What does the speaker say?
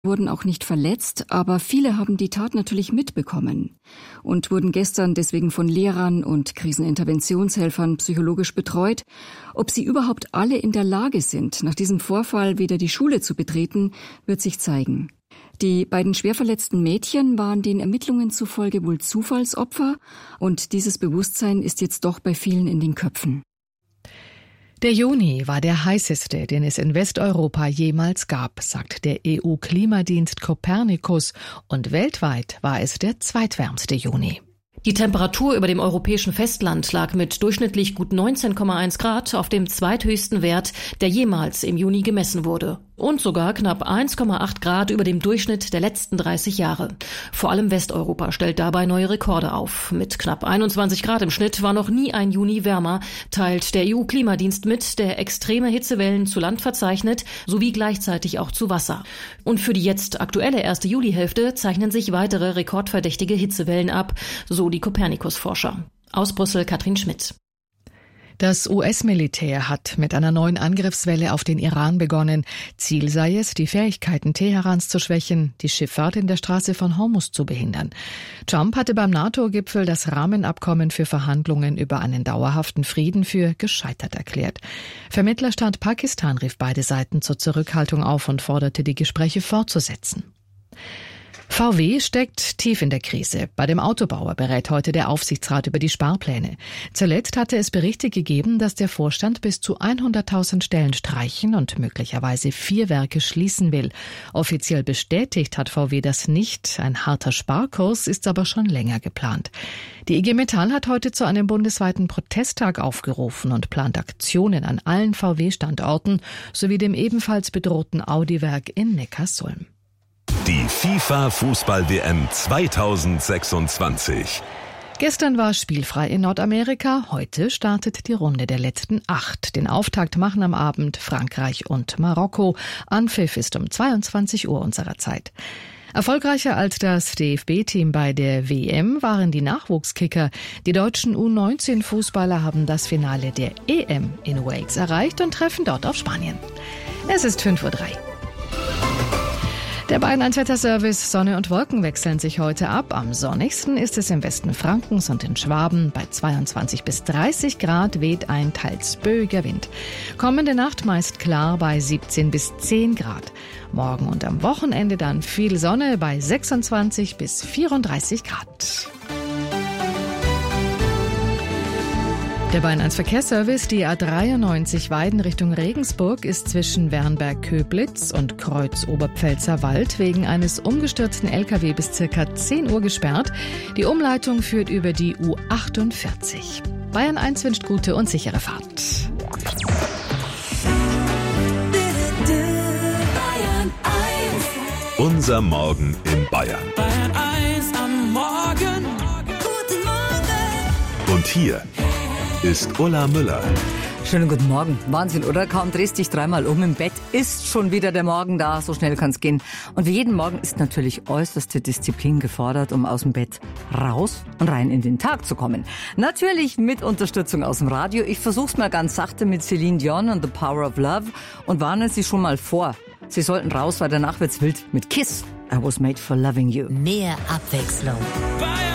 wurden auch nicht verletzt, aber viele haben die Tat natürlich mitbekommen und wurden gestern deswegen von Lehrern und Kriseninterventionshelfern psychologisch betreut. Ob sie überhaupt alle in der Lage sind, nach diesem Vorfall wieder die Schule zu betreten, wird sich zeigen. Die beiden schwer verletzten Mädchen waren den Ermittlungen zufolge wohl Zufallsopfer und dieses Bewusstsein ist jetzt doch bei vielen in den Köpfen. Der Juni war der heißeste, den es in Westeuropa jemals gab, sagt der EU-Klimadienst Copernicus, und weltweit war es der zweitwärmste Juni. Die Temperatur über dem europäischen Festland lag mit durchschnittlich gut 19,1 Grad auf dem zweithöchsten Wert, der jemals im Juni gemessen wurde. Und sogar knapp 1,8 Grad über dem Durchschnitt der letzten 30 Jahre. Vor allem Westeuropa stellt dabei neue Rekorde auf. Mit knapp 21 Grad im Schnitt war noch nie ein Juni wärmer, teilt der EU-Klimadienst mit, der extreme Hitzewellen zu Land verzeichnet, sowie gleichzeitig auch zu Wasser. Und für die jetzt aktuelle erste Julihälfte zeichnen sich weitere rekordverdächtige Hitzewellen ab, so die Copernicus-Forscher. Aus Brüssel Katrin Schmidt. Das US-Militär hat mit einer neuen Angriffswelle auf den Iran begonnen. Ziel sei es, die Fähigkeiten Teherans zu schwächen, die Schifffahrt in der Straße von Hormuz zu behindern. Trump hatte beim NATO-Gipfel das Rahmenabkommen für Verhandlungen über einen dauerhaften Frieden für gescheitert erklärt. Vermittlerstaat Pakistan rief beide Seiten zur Zurückhaltung auf und forderte, die Gespräche fortzusetzen. VW steckt tief in der Krise. Bei dem Autobauer berät heute der Aufsichtsrat über die Sparpläne. Zuletzt hatte es Berichte gegeben, dass der Vorstand bis zu 100.000 Stellen streichen und möglicherweise 4 Werke schließen will. Offiziell bestätigt hat VW das nicht. Ein harter Sparkurs ist aber schon länger geplant. Die IG Metall hat heute zu einem bundesweiten Protesttag aufgerufen und plant Aktionen an allen VW-Standorten sowie dem ebenfalls bedrohten Audi-Werk in Neckarsulm. Die FIFA-Fußball-WM 2026. Gestern war spielfrei in Nordamerika, heute startet die Runde der letzten 8. Den Auftakt machen am Abend Frankreich und Marokko. Anpfiff ist um 22 Uhr unserer Zeit. Erfolgreicher als das DFB-Team bei der WM waren die Nachwuchskicker. Die deutschen U19-Fußballer haben das Finale der EM in Wales erreicht und treffen dort auf Spanien. Es ist 5:03 Uhr. Der Bayern 1 Wetterservice: Sonne und Wolken wechseln sich heute ab. Am sonnigsten ist es im Westen Frankens und in Schwaben. Bei 22 bis 30 Grad weht ein teils böiger Wind. Kommende Nacht meist klar bei 17 bis 10 Grad. Morgen und am Wochenende dann viel Sonne bei 26 bis 34 Grad. Der Bayern 1 Verkehrsservice, die A93 Weiden Richtung Regensburg, ist zwischen Wernberg-Köblitz und Kreuz-Oberpfälzer-Wald wegen eines umgestürzten LKW bis ca. 10 Uhr gesperrt. Die Umleitung führt über die U48. Bayern 1 wünscht gute und sichere Fahrt. Unser Morgen in Bayern. Bayern 1 am Morgen. Guten Morgen. Und hier ist Ulla Müller. Schönen guten Morgen. Wahnsinn, oder? Kaum drehst dich dreimal um im Bett, ist schon wieder der Morgen da. So schnell kann's gehen. Und wie jeden Morgen ist natürlich äußerste Disziplin gefordert, um aus dem Bett raus und rein in den Tag zu kommen. Natürlich mit Unterstützung aus dem Radio. Ich versuch's mal ganz sachte mit Celine Dion und The Power of Love und warne Sie schon mal vor. Sie sollten raus, weil danach wird's wild mit Kiss. I was made for loving you. Mehr Abwechslung.